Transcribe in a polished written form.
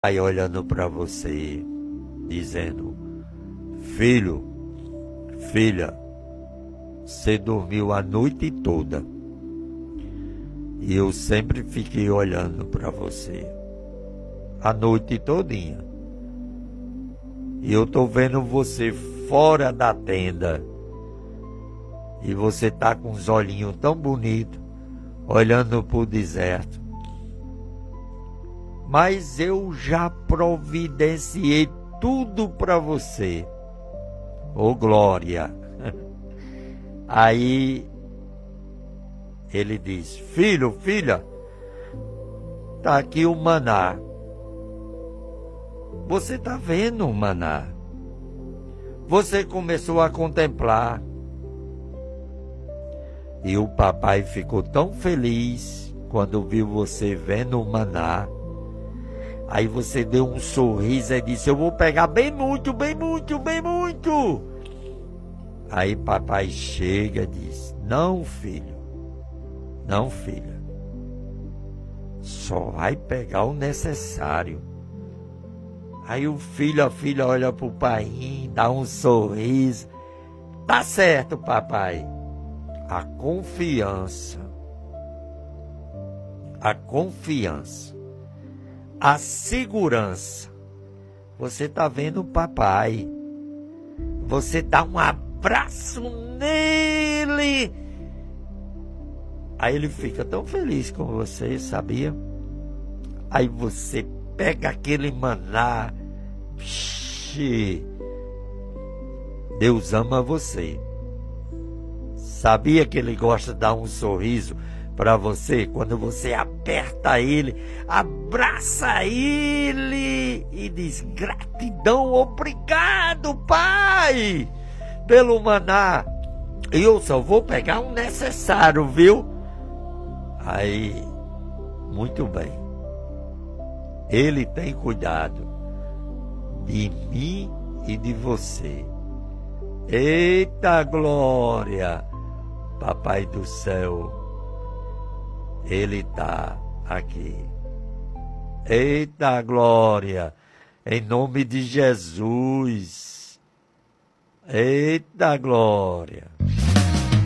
Aí olhando para você, dizendo: filho, filha, você dormiu a noite toda e eu sempre fiquei olhando para você a noite todinha. E eu tô vendo você fora da tenda e você tá com os olhinhos tão bonitos olhando pro deserto. Mas eu já providenciei tudo para você. Ô glória! Aí ele diz: filho, filha, tá aqui o maná. Você tá vendo o maná? Você começou a contemplar. E o papai ficou tão feliz quando viu você vendo o maná. Aí você deu um sorriso e disse: eu vou pegar bem muito, bem muito, bem muito. Aí papai chega e diz: não, filho, não, filha, só vai pegar o necessário. Aí o filho, a filha olha pro pai, dá um sorriso. Tá certo, papai. A confiança, a segurança. Você tá vendo o papai. Você dá um abraço nele. Aí ele fica tão feliz com você, sabia? Aí você pega aquele maná. Psh, Deus ama você. Sabia que ele gosta de dar um sorriso para você quando você aperta ele, abraça ele e diz: gratidão, obrigado, pai, pelo maná. Eu só vou pegar um necessário, viu? Aí, muito bem. Ele tem cuidado de mim e de você. Eita glória! Papai do céu, Ele tá aqui. Eita glória! Em nome de Jesus. Eita glória!